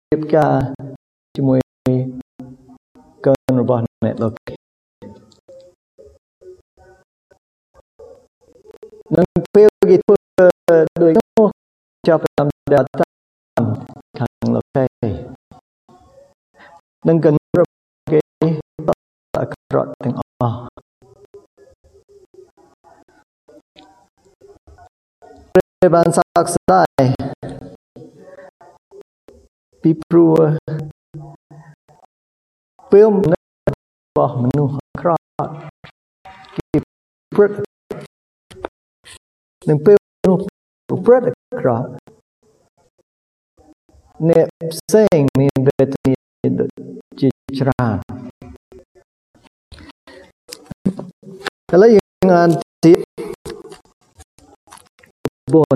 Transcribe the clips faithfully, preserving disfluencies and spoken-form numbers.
ៀបការជាមួយកូនរបស់អ្នកលោកនឹងពេលគេធ្វើដូចនោះចាប់តាមដែលតាមខាងលោកទេនឹងគំរប់គេតអក្រក់ទាំងអស់ព្រះបានសោកស្ដាយពីព្រោះពេលរបស់មនុស្សអាក្រក់គេព្រឹកនឹងពេលមនុស្សព្រឹកអាក្រក់អ្នកផ្សេងមានវេទនាជាច្រើនឥឡូវយើងអានទៀតបន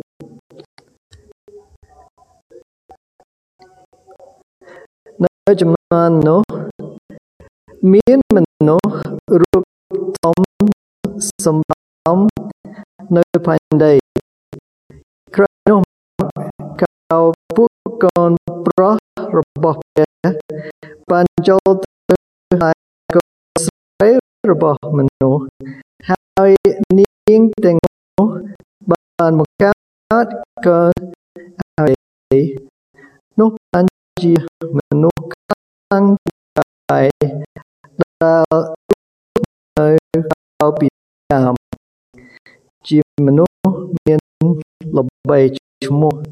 នៅចំណុចនោះមានមនុស្សរូបធំសម្បំនៅផែនដីក្រោយនោះកៅពួកកូនប្រុសរបស់ព្រះបានចូលទៅហើយកូនស្រីរបស់មនុស្សហើយនាងទាំងនោះបានបង្កើតកូនហើយនោះបានជាមនុស្សខ្លាំងកាយដែលនៅកៅពីដើមជាមនុស្សមានល្បីឈ្មោះ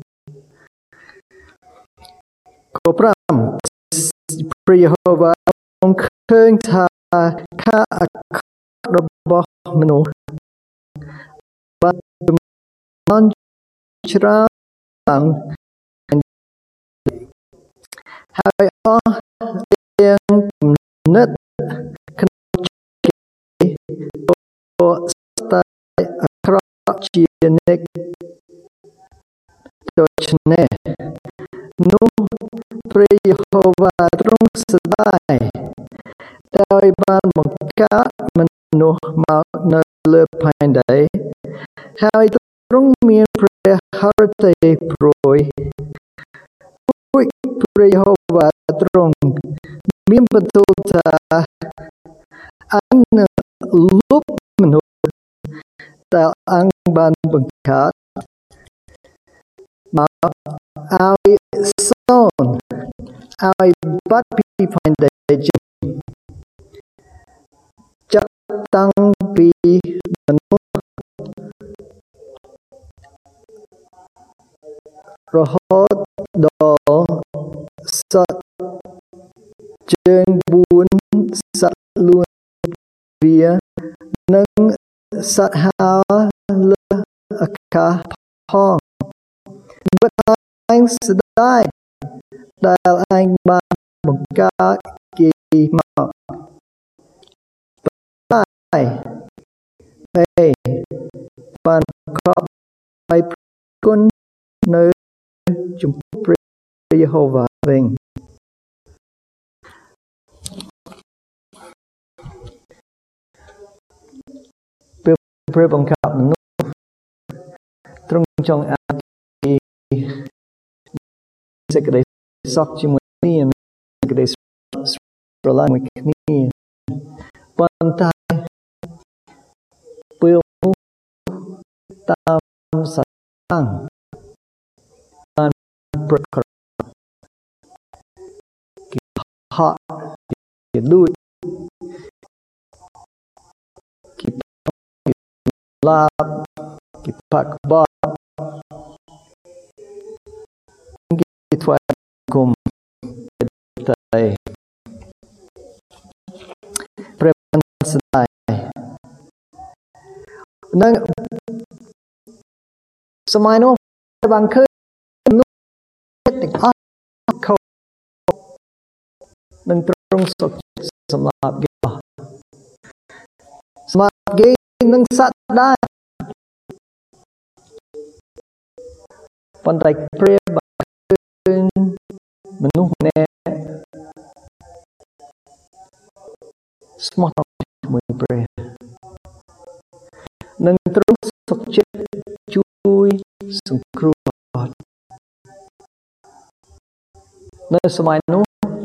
ខប្រាំព្រះយេហូវ៉ាទ្រង់ឃើញថាការអាក្រក់របស់មនុស្សបានបានច្រើនហើយអស់ទាំងគំនិតក្នុងគេក៏ស្ទើរអាក្រក់ជានិច្ចដូច្នេះនោះព្រះយេហូវ៉ាទ្រង់ស្ដាយដោយបានបង្កើតមនុស្សមកនៅលើផែនដីហើយទ្រង់មានព្រះハរតីព្រួយពួកព្រះយេហូវ៉ាទ្រង់មានបន្ទូលថាអញនឹងលុបមនុស្សដែលអញបានបង្កើតមកឲ្យសូនឲ្យបាត់ពីផែនដីចាប់តាំងពីមនុស្សរហូតដល់សត្វជើងបួនសត្វលួនវានិងសត្វហើរលើអាកាសផងបិទអញស្ដាយដែលអញបានបង្កើតគេមកតែហេបានខប់ឲ្យគុណនៅចំពោះព្រះយេហូវ៉ាវិញពេលព្រះបង្កើតមនុស្សទ្រង់ចង់ឲ្យសេចក្តីសុខជាមួយគ្នាសេចក្តីស្រឡាញ់មួយគ្នាប៉ុន្តែពេលតាមសាតាំងបានប្រក្រតីគេហត់គេលួចគេឡាបគេបាក់បាក់គេធ្វើគុំតែព្រះបានស្ដាយនឹងសម័យនោះបានឃើញមនុស្សទាំងអស់ខុសនឹងទ្រង់សុខសម្រាប់គេអស់សម្រាប់គេនឹងសត្វដែរប៉ុន្តែព្រះបានឃើញមនុស្សម្នាក់ស្មោះត្រង់ជាមួយព្រះនឹងទ្រង់សុខចិត្តជួយសង្គ្រោះនៅសម័យនោះ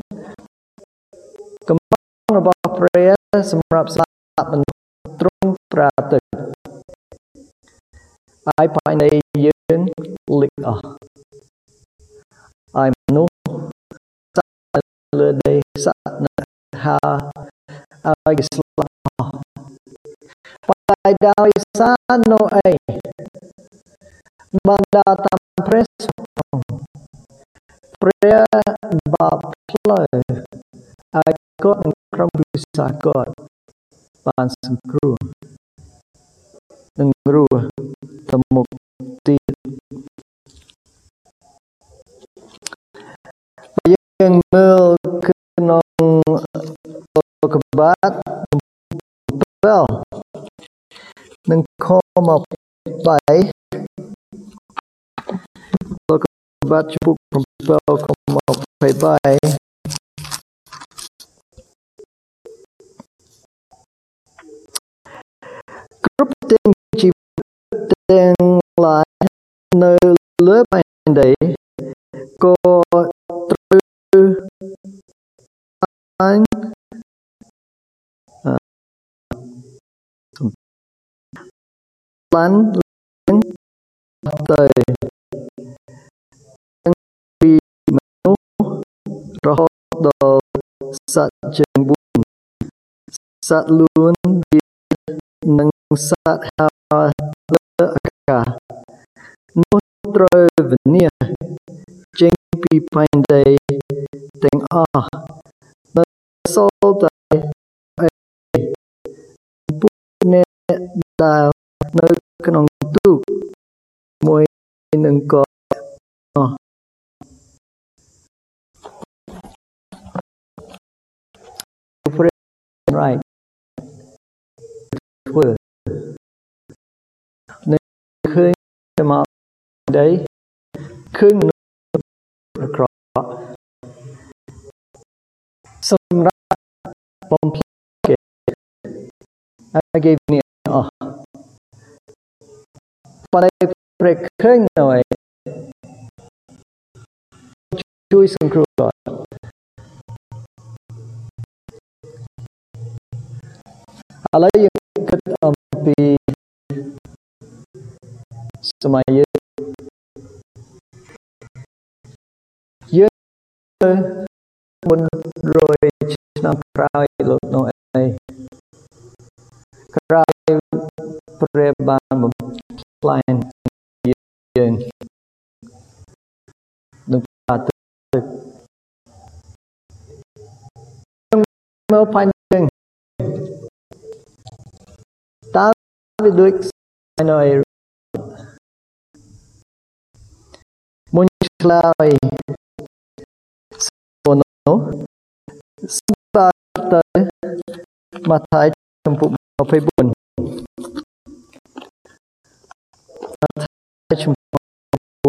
កំបាំងរបស់ព្រះសម្រាប់ស្លាប់មនុស្សទ្រង់ប្រើទឹកហើយផែនដីយើងលិចអស់ហើយមនុស្សសាក់លើដីសាក់នៅហាហើយគេស្លាប់អស់តែដោយសារណូអេបានដើរតាមព្រះព្រះបាបផ្លូវហើយគាត់នឹងក្រុមគ្រួសារគាត់បានសង្គ្រោះនឹងរស់ទៅមុខទៀតយើងមើលក្នុងលោកបាទ7នឹងខមកបែលោកបាទជំពូក7ខមកបែគ្រប់ទាំងជីវិតទាំងឡាយនៅលើផែនដីក៏ត្រូវបានបានទៅពីមនុស្សរហូតដល់សត្វជើងបួនសត្វលួនវានិងសត្វហើរលើអាកាសនោះត្រូវវិនាសចេញពីផែនដីទាំងអស់នៅសល់តែពួកអ្នកដែលនៅក្នុងទូកមួយនឹងក៏អស់ព្រះរ៉ៃធ្វើនៅឃើញមកដីឃើញមនុស្សអាក្រក់សម្រាប់បំផ្លាញគេហើយគេនេះអស់ប៉ុន្តែព្រះឃើញនៅឯជួយសង្គ្រោះគាត់ឥឡូវយើងគិតអំពីសម័យយើងយើងមុនរយឆ្នាំក្រោយលោកនោះឯងក្រោយព្រះបានបំផ្លាញយើងនឹងបាត់ទឹកមើលផែនដីតើវាដូចនៅឯមុនឆ្លើយសូននោះស្ដាប់ទៅម៉ាថាយចំពុក24ម៉ាថាយចំពុក